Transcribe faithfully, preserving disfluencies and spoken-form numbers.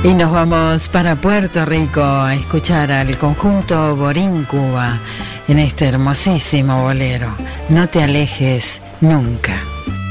Y nos vamos para Puerto Rico a escuchar al conjunto Boricua en este hermosísimo bolero. No te alejes nunca.